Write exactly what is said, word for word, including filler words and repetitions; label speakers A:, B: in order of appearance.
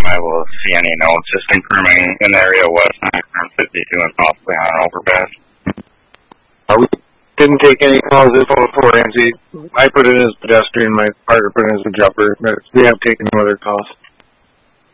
A: able to see any notes, just confirming in the area west on fifty-two and possibly on an overpass.
B: Uh, we didn't take any calls this one for Ramsey. I put it as pedestrian, my partner put it as a jumper, but we have taken no other calls.